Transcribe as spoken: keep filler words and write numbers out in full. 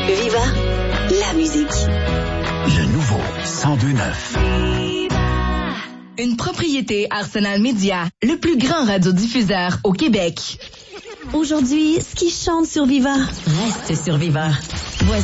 Viva, la musique. Le nouveau cent deux neuf. Une propriété Arsenal Media, le plus grand radiodiffuseur au Québec. Aujourd'hui, ce qui chante sur Viva reste sur Viva.